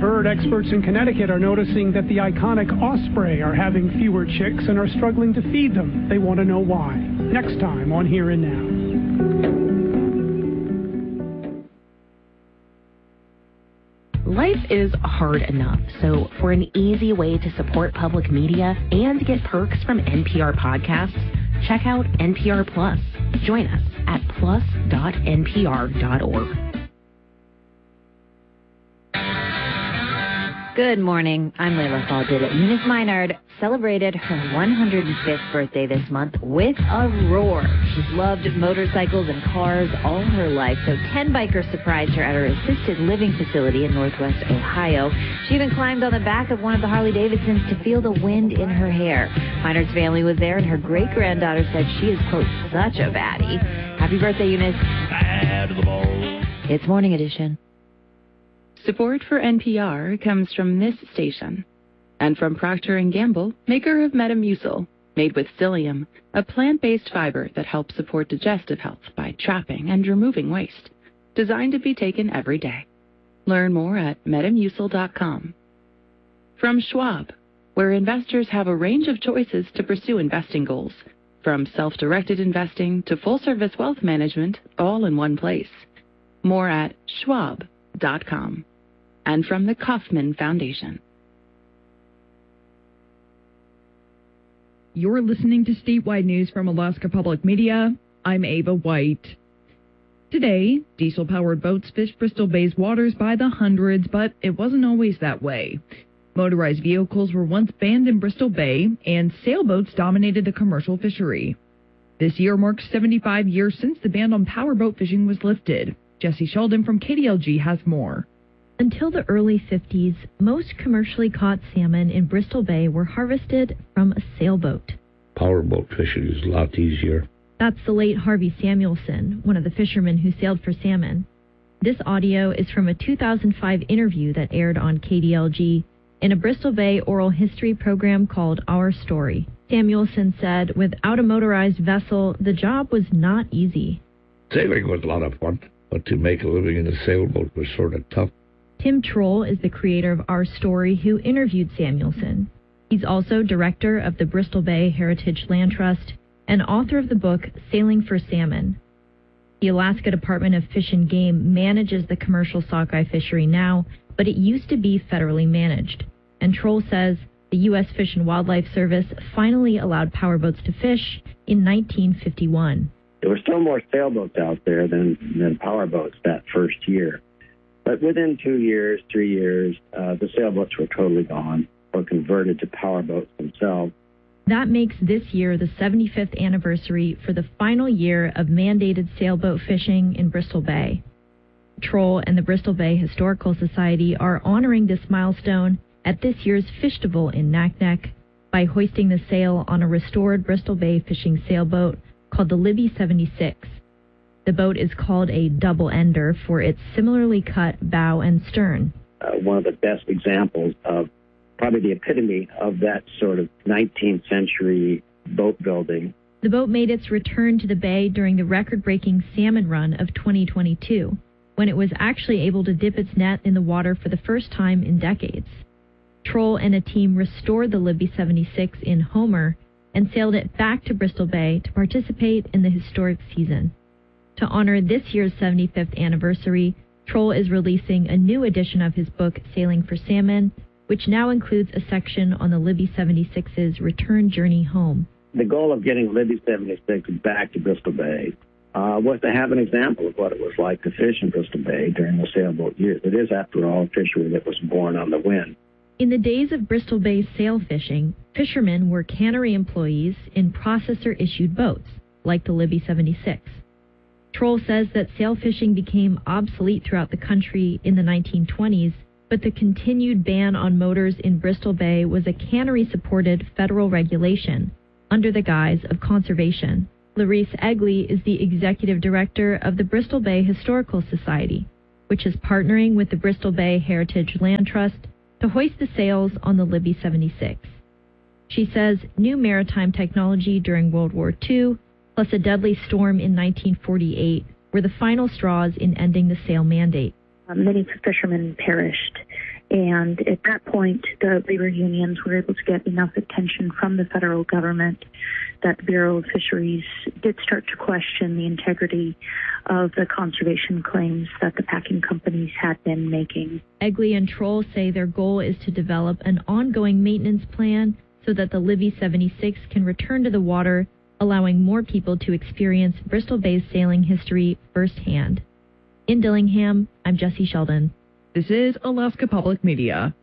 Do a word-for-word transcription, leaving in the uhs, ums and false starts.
bird, experts in Connecticut are noticing that the iconic osprey are having fewer chicks and are struggling to feed them. They want to know why. Next time on Here and Now. Life is hard enough, so for an easy way to support public media and get perks from N P R podcasts, check out N P R Plus. Join us at plus dot n p r dot org. Good morning. I'm Layla Faldid. Eunice Minard celebrated her one hundred fifth birthday this month with a roar. She's loved motorcycles and cars all her life, so ten bikers surprised her at her assisted living facility in Northwest Ohio. She even climbed on the back of one of the Harley-Davidsons to feel the wind in her hair. Minard's family was there, and her great-granddaughter said she is, quote, such a baddie. Happy birthday, Eunice. Bad to the ball. It's Morning Edition. Support for N P R comes from this station and from Procter and Gamble, maker of Metamucil, made with psyllium, a plant-based fiber that helps support digestive health by trapping and removing waste, designed to be taken every day. Learn more at metamucil dot com. From Schwab, where investors have a range of choices to pursue investing goals, from self-directed investing to full-service wealth management, all in one place. More at schwab dot com. And from the Kauffman Foundation. You're listening to statewide news from Alaska Public Media. I'm Ava White. Today, diesel-powered boats fished Bristol Bay's waters by the hundreds, but it wasn't always that way. Motorized vehicles were once banned in Bristol Bay, and sailboats dominated the commercial fishery. This year marks seventy-five years since the ban on powerboat fishing was lifted. Jesse Sheldon from K D L G has more. Until the early fifties, most commercially caught salmon in Bristol Bay were harvested from a sailboat. Powerboat fishing is a lot easier. That's the late Harvey Samuelson, one of the fishermen who sailed for salmon. This audio is from a two thousand five interview that aired on K D L G in a Bristol Bay oral history program called Our Story. Samuelson said, without a motorized vessel, the job was not easy. Sailing was a lot of fun, but to make a living in a sailboat was sort of tough. Tim Troll is the creator of Our Story, who interviewed Samuelson. He's also director of the Bristol Bay Heritage Land Trust and author of the book Sailing for Salmon. The Alaska Department of Fish and Game manages the commercial sockeye fishery now, but it used to be federally managed. And Troll says the U S Fish and Wildlife Service finally allowed powerboats to fish in nineteen fifty-one. There were still more sailboats out there than, than powerboats that first year. But within two years, three years, uh, the sailboats were totally gone or converted to powerboats themselves. That makes this year the seventy-fifth anniversary for the final year of mandated sailboat fishing in Bristol Bay. Troll and the Bristol Bay Historical Society are honoring this milestone at this year's Festival in Naknek by hoisting the sail on a restored Bristol Bay fishing sailboat called the Libby seventy-six. The boat is called a double-ender for its similarly cut bow and stern. Uh, one of the best examples of probably the epitome of that sort of nineteenth century boat building. The boat made its return to the bay during the record-breaking salmon run of twenty twenty-two, when it was actually able to dip its net in the water for the first time in decades. Troll and a team restored the Libby seventy-six in Homer and sailed it back to Bristol Bay to participate in the historic season. To honor this year's seventy-fifth anniversary, Troll is releasing a new edition of his book, Sailing for Salmon, which now includes a section on the Libby seventy-six's return journey home. The goal of getting Libby seventy-six back to Bristol Bay uh, was to have an example of what it was like to fish in Bristol Bay during the sailboat years. It is, after all, a fishery that was born on the wind. In the days of Bristol Bay sail fishing, fishermen were cannery employees in processor-issued boats, like the Libby seventy-six. Troll says that sail fishing became obsolete throughout the country in the nineteen twenties, but the continued ban on motors in Bristol Bay was a cannery-supported federal regulation under the guise of conservation. Larice Egley is the executive director of the Bristol Bay Historical Society, which is partnering with the Bristol Bay Heritage Land Trust to hoist the sails on the Libby seventy-six. She says new maritime technology during World War Two plus a deadly storm in nineteen forty-eight were the final straws in ending the sail mandate. Uh, many fishermen perished And at that point, the labor unions were able to get enough attention from the federal government that the Bureau of Fisheries did start to question the integrity of the conservation claims that the packing companies had been making. Egley and Troll say their goal is to develop an ongoing maintenance plan so that the Libby seventy-six can return to the water, allowing more people to experience Bristol Bay's sailing history firsthand. In Dillingham, I'm Jesse Sheldon. This is Alaska Public Media.